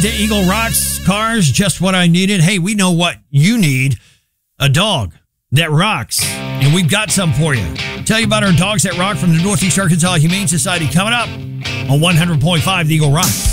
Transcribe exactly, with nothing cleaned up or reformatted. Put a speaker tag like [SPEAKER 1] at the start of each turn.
[SPEAKER 1] the Eagle Rocks cars, just what I needed. Hey, we know what you need. A dog that rocks. And we've got some for you. Tell you about our dogs that rock from the Northeast Arkansas Humane Society coming up on one hundred point five The Eagle Rocks.